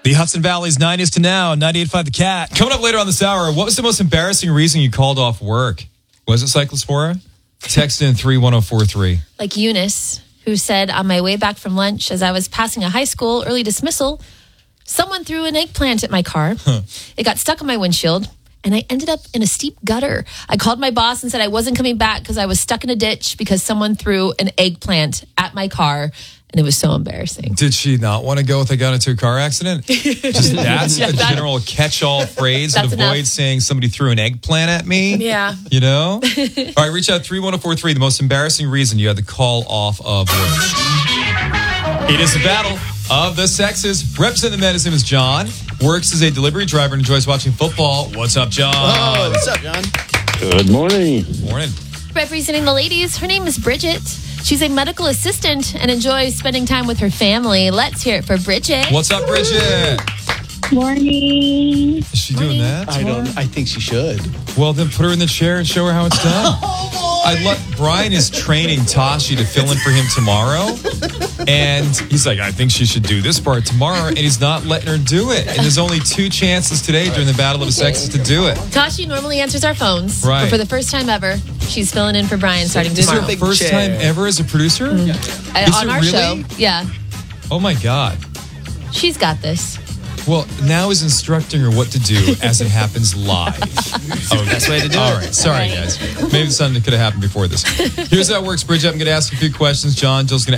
The Hudson Valley's 90s to now, 98.5 The Cat. Coming up later on this hour, what was the most embarrassing reason you called off work? Was it Cyclospora? Text in 31043. Like Eunice, who said, on my way back from lunch, as I was passing a high school early dismissal, someone threw an eggplant at my car. It got stuck on my windshield, and I ended up in a steep gutter. I called my boss and said I wasn't coming back because I was stuck in a ditch because someone threw an eggplant at my car. And it was so embarrassing. Did she not want to go if they got into a car accident? Just that's a general catch-all phrase and avoid enough. saying somebody threw an eggplant at me. Yeah. You know? All right, reach out 31043, the most embarrassing reason you had to call off of work. It is a battle of the sexes. Representing the men, his name is John. Works as a delivery driver and enjoys watching football. What's up, John? Oh, what's up, John? Good morning. Morning. Representing the ladies, her name is Bridget. She's a medical assistant and enjoys spending time with her family. Let's hear it for Bridget. What's up, Bridget? Morning. Is she doing that? I think she should. Well, then put her in the chair and show her how it's done. Brian is training Tashi to fill in for him tomorrow. And he's like, I think she should do this part tomorrow. And he's not letting her do it. And there's only 2 chances today during the Battle of the Sexes to do it. Tashi normally answers our phones. Right. But for the first time ever, she's filling in for Brian starting This is tomorrow. her first time ever as a producer? On it our really? show. Yeah. Oh, my God. She's got this. Well, now he's instructing her what to do as it happens live. Best way to do it. All right. Sorry, guys. Maybe something could have happened before this. Here's how it works, Bridget. I'm going to ask you a few questions. John, Jill's going to